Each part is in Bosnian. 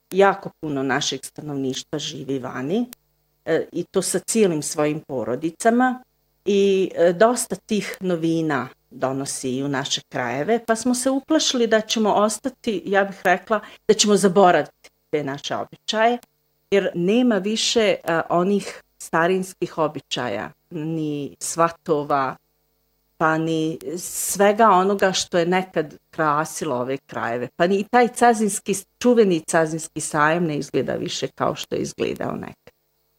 jako puno našeg stanovništva živi vani i to sa cijelim svojim porodicama i dosta tih novina donosi i u naše krajeve, pa smo se uplašili da ćemo ostati, ja bih rekla, da ćemo zaboraviti te naše običaje, jer nema više onih starinskih običaja, ni svatova, pa ni svega onoga što je nekad krasilo ove krajeve. Pa ni taj čuveni cazinski sajam ne izgleda više kao što je izgledao nekad.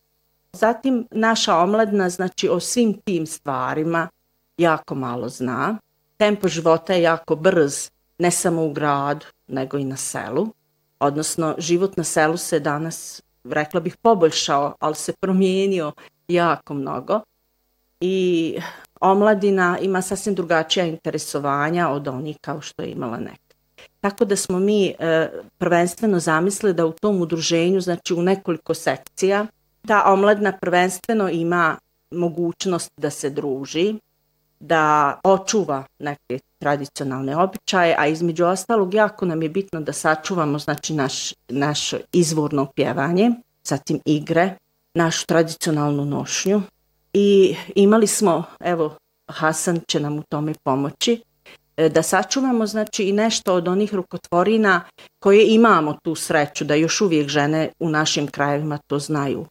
Zatim naša omladina, znači o svim tim stvarima jako malo zna. Tempo života je jako brz, ne samo u gradu, nego i na selu. Odnosno, život na selu se danas, rekla bih, poboljšao, ali se promijenio jako mnogo. I omladina ima sasvim drugačija interesovanja od onih kao što je imala nekad. Tako da smo mi prvenstveno zamislili da u tom udruženju, znači u nekoliko sekcija, ta omladina prvenstveno ima mogućnost da se druži, da očuva neke tradicionalne običaje, a između ostalog jako nam je bitno da sačuvamo znači naš izvorno pjevanje, zatim igre, našu tradicionalnu nošnju. I imali smo, evo, Hasan će nam u tome pomoći, da sačuvamo znači i nešto od onih rukotvorina koje imamo tu sreću da još uvijek žene u našim krajevima to znaju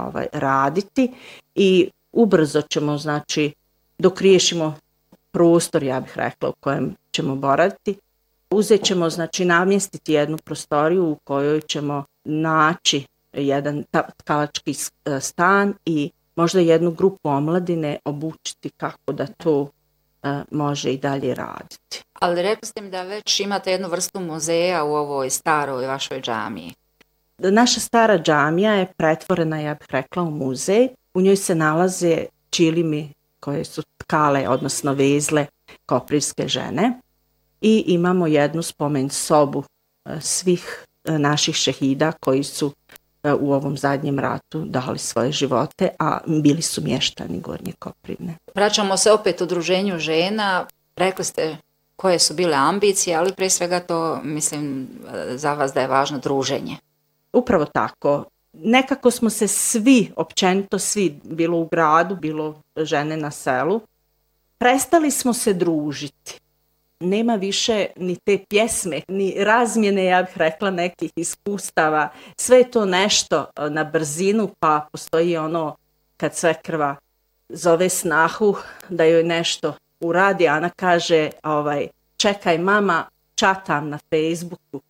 raditi i ubrzo ćemo znači dok riješimo prostor, ja bih rekla, u kojem ćemo boraviti, uzet ćemo znači namjestiti jednu prostoriju u kojoj ćemo naći jedan tkalački stan i možda jednu grupu omladine obučiti kako da to može i dalje raditi. Ali rekli ste mi da već imate jednu vrstu muzeja u ovoj staroj vašoj džamiji. Naša stara džamija je pretvorena, ja bih rekla, u muzej. U njoj se nalaze čilimi koje su tkale, odnosno vezle koprivske žene i imamo jednu spomen sobu svih naših šehida koji su u ovom zadnjem ratu dali svoje živote, a bili su mještani Gornje Koprivne. Vraćamo se opet udruženju žena. Rekli ste koje su bile ambicije, ali prije svega to mislim za vas da je važno druženje. Upravo tako. Nekako smo se svi, općenito svi, bilo u gradu, bilo žene na selu, prestali smo se družiti. Nema više ni te pjesme, ni razmjene, ja bih rekla, nekih iskustava. Sve je to nešto na brzinu, pa postoji ono kad svekrva zove snahu da joj nešto uradi, a ona kaže čekaj mama, čatam na Facebooku,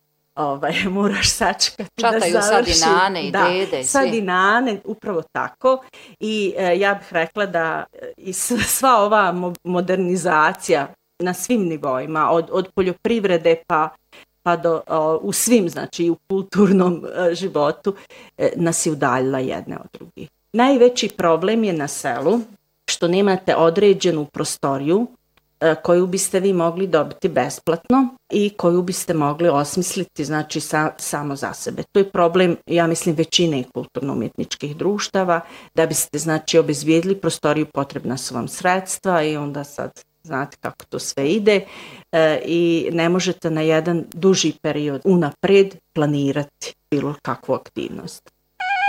moraš sačekati da završi. Čataju sad i nane i dede. Sad i nane, upravo tako. I ja bih rekla da i sva ova modernizacija na svim nivoima, od poljoprivrede pa do u svim, znači u kulturnom životu, nas je udaljila jedne od drugih. Najveći problem je na selu što nemate određenu prostoriju koju biste vi mogli dobiti besplatno i koju biste mogli osmisliti znači samo za sebe. To je problem, ja mislim, većine kulturno-umjetničkih društava. Da biste znači obezbijedili prostoriju, potrebna su vam sredstva i onda sad znate kako to sve ide i ne možete na jedan duži period unaprijed planirati bilo kakvu aktivnost.